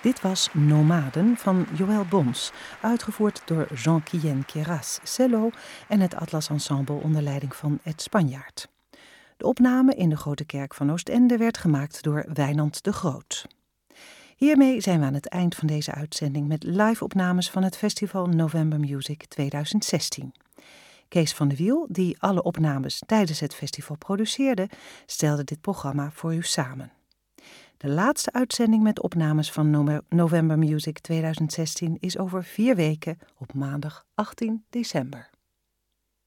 Dit was Nomaden van Joël Bons, uitgevoerd door Jean-Guillen Queyras, cello en het Atlas Ensemble onder leiding van Ed Spanjaard. De opname in de Grote Kerk van Oostende werd gemaakt door Wijnand de Groot. Hiermee zijn we aan het eind van deze uitzending met live-opnames van het festival November Music 2016. Kees van de Wiel, die alle opnames tijdens het festival produceerde, stelde dit programma voor u samen. De laatste uitzending met opnames van November Music 2016 is over 4 weken op maandag 18 december.